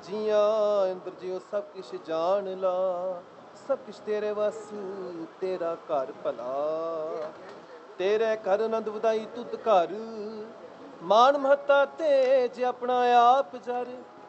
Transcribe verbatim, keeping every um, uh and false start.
जियां इंद्र जियो सब किश जान ला, सब किश तेरे वस, तेरा घर भला। तेरे घर आनंद वधाई तुद घर, मान महता ते जे अपना आप जर।